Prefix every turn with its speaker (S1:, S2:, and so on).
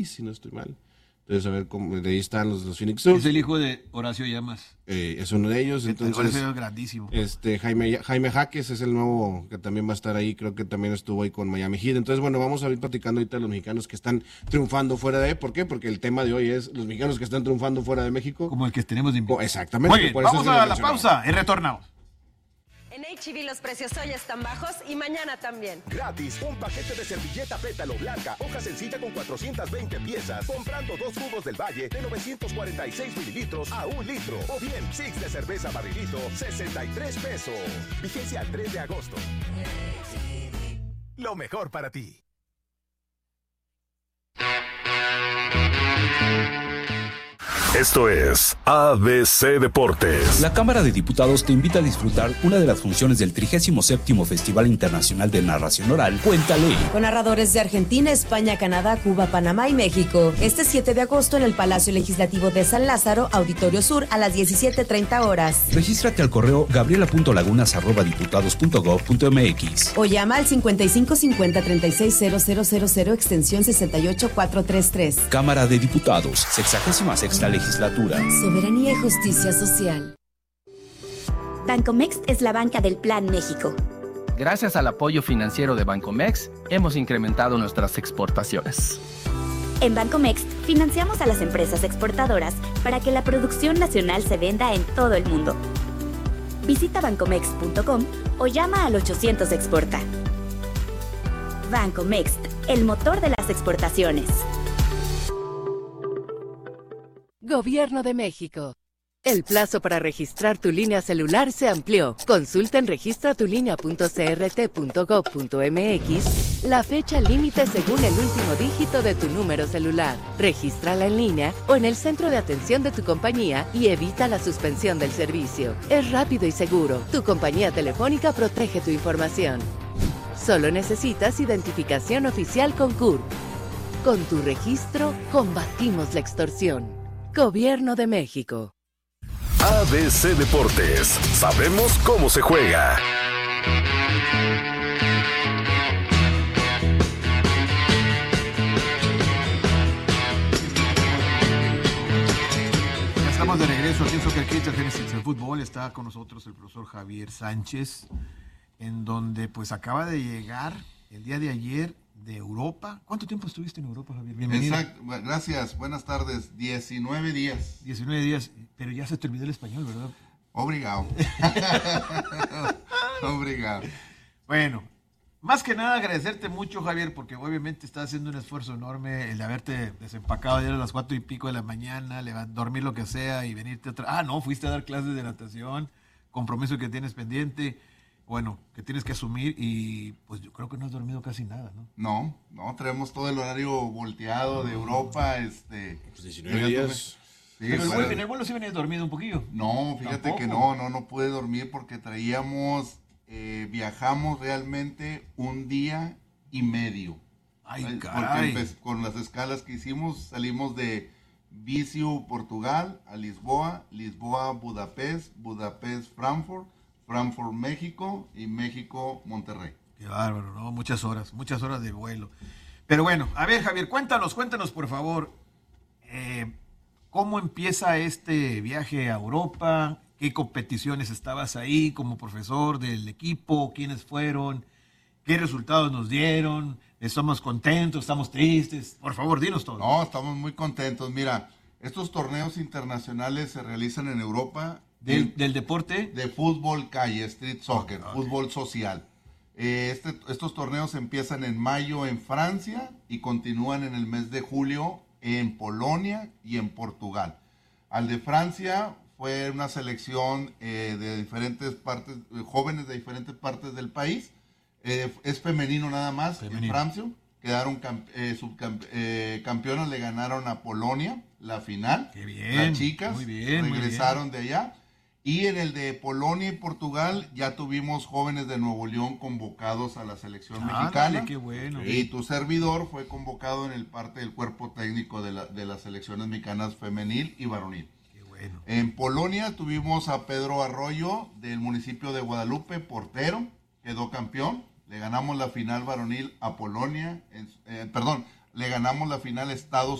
S1: si no estoy mal. Entonces, a ver, de ahí están los Phoenix Suns.
S2: Es el hijo de Horacio Llamas.
S1: Es uno de ellos. Entonces,
S2: es grandísimo.
S1: Jaime Jaques es el nuevo que también va a estar ahí. Creo que también estuvo ahí con Miami Heat. Entonces, bueno, vamos a ir platicando ahorita de los mexicanos que están triunfando fuera de... ¿Por qué? Porque el tema de hoy es los mexicanos que están triunfando fuera de México.
S2: Como el que tenemos de invitado.
S1: Exactamente.
S2: Muy bien, vamos a la pausa y retornamos.
S3: En H-E-B los precios hoy están bajos y mañana también.
S4: Gratis, un paquete de servilleta pétalo blanca, hoja sencilla con 420 piezas, comprando 2 jugos del Valle de 946 mililitros a 1 litro. O bien, 6 de cerveza barrilito, 63 pesos. Vigencia al 3 de agosto. Lo mejor para ti.
S5: Esto es ABC Deportes.
S6: La Cámara de Diputados te invita a disfrutar una de las funciones del 37º Festival Internacional de Narración Oral, Cuéntale.
S3: Con narradores de Argentina, España, Canadá, Cuba, Panamá y México. Este 7 de agosto en el Palacio Legislativo de San Lázaro, Auditorio Sur, a las 17:30 horas.
S6: Regístrate al correo gabriela.lagunas@diputados.gov.mx
S3: O llama al 5550-360000 extensión 68433.
S6: Cámara de Diputados, 66ª Legislatura.
S3: Soberanía y justicia social.
S7: Bancomext es la banca del Plan México.
S8: Gracias al apoyo financiero de Bancomext, hemos incrementado nuestras exportaciones.
S7: En Bancomext financiamos a las empresas exportadoras para que la producción nacional se venda en todo el mundo. Visita bancomext.com o llama al 800 Exporta. Bancomext, el motor de las exportaciones.
S9: Gobierno de México. El plazo para registrar tu línea celular se amplió. Consulta en registratulinea.crt.gov.mx la fecha límite según el último dígito de tu número celular. Regístrala en línea o en el centro de atención de tu compañía y evita la suspensión del servicio. Es rápido y seguro. Tu compañía telefónica protege tu información. Solo necesitas identificación oficial con CURP. Con tu registro, combatimos la extorsión. Gobierno de México.
S5: ABC Deportes. Sabemos cómo se juega.
S2: Ya estamos de regreso aquí en Soccer Kids, Génesis del Fútbol. Está con nosotros el profesor Javier Sánchez, en donde pues acaba de llegar el día de ayer de Europa. ¿Cuánto tiempo estuviste en Europa, Javier? Bienvenido.
S10: Exacto, gracias, buenas tardes. 19 días.
S2: 19 días, pero ya se te olvidó el español, ¿verdad?
S10: Obrigado. Obrigado.
S2: Bueno, más que nada agradecerte mucho, Javier, porque obviamente estás haciendo un esfuerzo enorme el de haberte desempacado ayer a las 4:00 de la mañana, dormir lo que sea y venirte otra. Fuiste a dar clases de natación, compromiso que tienes pendiente. Bueno, que tienes que asumir y pues yo creo que no has dormido casi nada, ¿no?
S10: No, traemos todo el horario volteado de Europa,
S1: Pues 19 días.
S2: Sí, pero en el vuelo sí venías dormido un poquillo.
S10: No, fíjate ¿Tampoco? Que no pude dormir porque viajamos realmente un día y medio.
S2: Ay, caray.
S10: Porque con las escalas que hicimos, salimos de Viseu, Portugal, a Lisboa, Budapest, Frankfurt, México y México, Monterrey.
S2: Qué bárbaro, ¿no? Muchas horas de vuelo. Pero bueno, a ver, Javier, cuéntanos por favor, ¿cómo empieza este viaje a Europa? ¿Qué competiciones estabas ahí como profesor del equipo? ¿Quiénes fueron? ¿Qué resultados nos dieron? ¿Estamos contentos? ¿Estamos tristes? Por favor, dinos todo.
S10: No, estamos muy contentos. Mira, estos torneos internacionales se realizan en Europa.
S2: ¿Del deporte?
S10: De fútbol calle, street soccer, fútbol social. Estos torneos empiezan en mayo en Francia y continúan en el mes de julio en Polonia y en Portugal. Al de Francia fue una selección de diferentes partes, jóvenes de diferentes partes del país. Es femenino nada más. En Francia quedaron campeonas, le ganaron a Polonia la final.
S2: Qué bien,
S10: las chicas
S2: muy bien,
S10: regresaron de allá. Y en el de Polonia y Portugal ya tuvimos jóvenes de Nuevo León convocados a la selección mexicana.
S2: Dale, qué bueno.
S10: Y tu servidor fue convocado en el parte del cuerpo técnico de las selecciones mexicanas femenil y varonil.
S2: Qué bueno.
S10: En Polonia tuvimos a Pedro Arroyo del municipio de Guadalupe, portero, quedó campeón. Le ganamos la final varonil a Polonia, le ganamos la final a Estados